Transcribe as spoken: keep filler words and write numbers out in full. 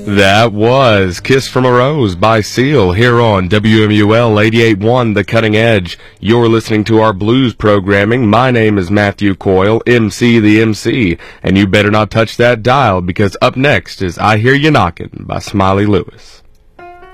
That was Kiss from a Rose by Seal here on W M U L eighty-eight point one The Cutting Edge. You're listening to our blues programming. My name is Matthew Coyle, M C the M C, and you better not touch that dial because up next is I Hear You Knockin' by Smiley Lewis.